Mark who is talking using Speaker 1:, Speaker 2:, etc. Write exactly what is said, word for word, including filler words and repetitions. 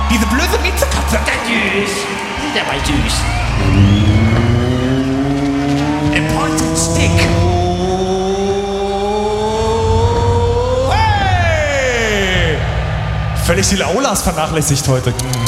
Speaker 1: Diese blöde Miezekatze. Süß. Der war süß. A pointed stick. Hey! Völlig die Aulas vernachlässigt heute.